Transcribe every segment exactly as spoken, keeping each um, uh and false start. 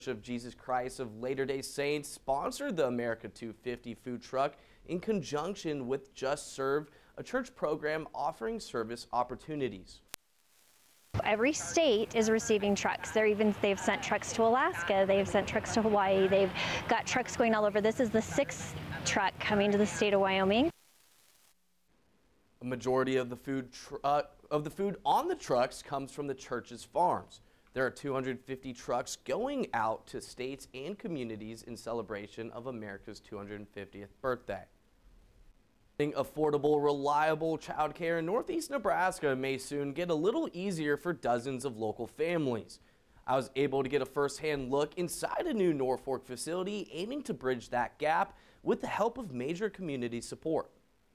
of Jesus Christ of Latter-day Saints sponsored the America two fifty food truck in conjunction with Just Serve, a church program offering service opportunities. Every state is receiving trucks. They're even they've sent trucks to Alaska. They've sent trucks to Hawaii. They've got trucks going all over. This is the sixth truck coming to the state of Wyoming. A majority of the food tr uh, of the food on the trucks comes from the church's farms. There are two hundred fifty trucks going out to states and communities in celebration of America's two hundred fiftieth birthday. Affordable, reliable childcare in Northeast Nebraska may soon get a little easier for dozens of local families. I was able to get a first-hand look inside a new Norfolk facility aiming to bridge that gap with the help of major community support.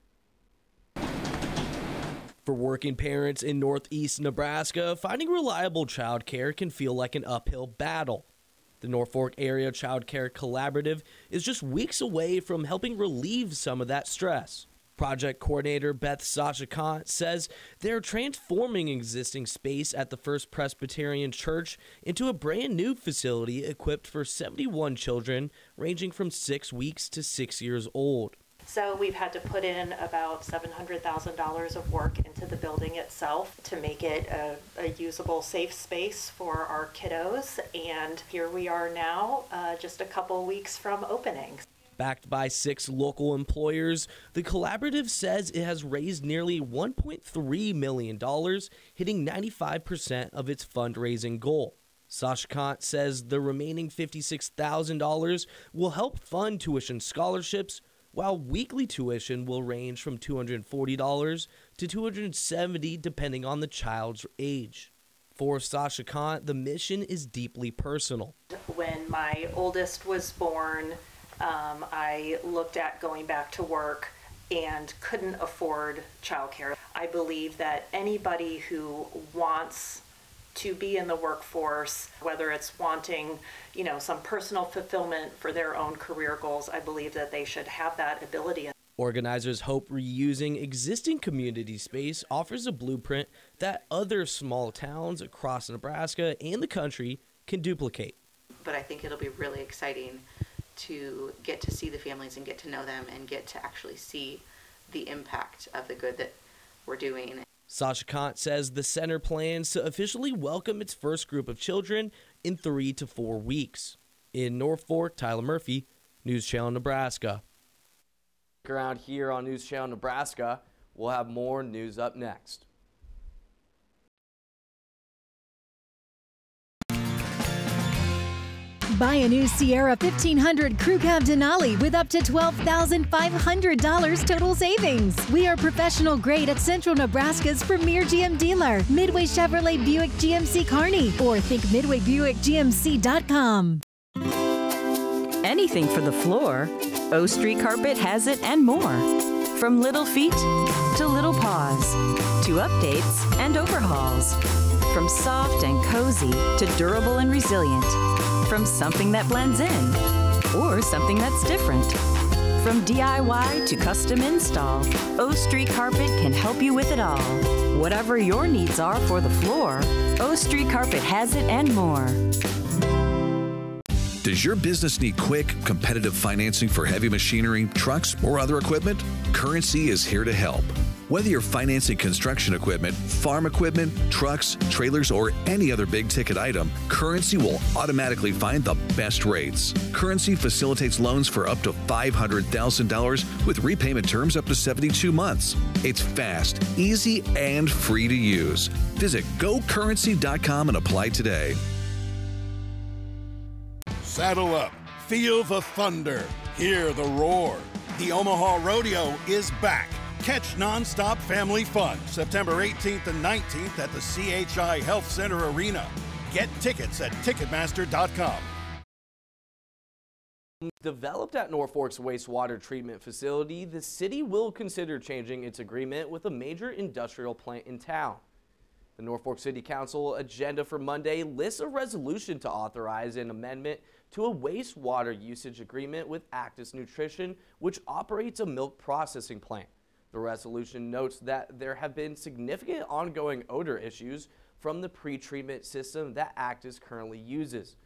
For working parents in Northeast Nebraska, finding reliable childcare can feel like an uphill battle. The Norfolk Area Child Care Collaborative is just weeks away from helping relieve some of that stress. Project coordinator Beth Sachikant says they're transforming existing space at the First Presbyterian Church into a brand new facility equipped for seventy-one children ranging from six weeks to six years old. So we've had to put in about seven hundred thousand dollars of work into the building itself to make it a, a usable, safe space for our kiddos. And here we are now, uh, just a couple weeks from opening. Backed by six local employers, the collaborative says it has raised nearly one point three million dollars, hitting ninety-five percent of its fundraising goal. Sachikant says the remaining fifty-six thousand dollars will help fund tuition scholarships, while weekly tuition will range from two hundred forty dollars to two hundred seventy dollars depending on the child's age. For Sachikant, the mission is deeply personal. When my oldest was born, um, I looked at going back to work and couldn't afford childcare. I believe that anybody who wants to be in the workforce, whether it's wanting, you know, some personal fulfillment for their own career goals, I believe that they should have that ability. Organizers hope reusing existing community space offers a blueprint that other small towns across Nebraska and the country can duplicate. But I think it'll be really exciting to get to see the families and get to know them and get to actually see the impact of the good that we're doing. Sachikant says the center plans to officially welcome its first group of children in three to four weeks. In Norfolk, Tyler Murphy, News Channel Nebraska. Around here on News Channel Nebraska, we'll have more news up next. Buy a new Sierra fifteen hundred Crew Cab Denali with up to twelve thousand five hundred dollars total savings. We are professional grade at Central Nebraska's premier G M dealer, Midway Chevrolet Buick G M C Kearney, or think midway buick G M C dot com. Anything for the floor, O Street Carpet has it and more. From little feet to little paws, to updates and overhauls. From soft and cozy to durable and resilient. From something that blends in or something that's different. From D I Y to custom install, O Street Carpet can help you with it all. Whatever your needs are for the floor, O Street Carpet has it and more. Does your business need quick, competitive financing for heavy machinery, trucks, or other equipment? Currency is here to help. Whether you're financing construction equipment, farm equipment, trucks, trailers, or any other big-ticket item, Currency will automatically find the best rates. Currency facilitates loans for up to five hundred thousand dollars with repayment terms up to seventy-two months. It's fast, easy, and free to use. Visit go currency dot com and apply today. Saddle up, feel the thunder, hear the roar. The Omaha Rodeo is back. Catch nonstop family fun September eighteenth and nineteenth at the C H I Health Center Arena. Get tickets at ticketmaster dot com. Developed at Norfolk's wastewater treatment facility, the city will consider changing its agreement with a major industrial plant in town. The Norfolk City Council agenda for Monday lists a resolution to authorize an amendment to a wastewater usage agreement with Actis Nutrition, which operates a milk processing plant. The resolution notes that there have been significant ongoing odor issues from the pre-treatment system that Actis currently uses.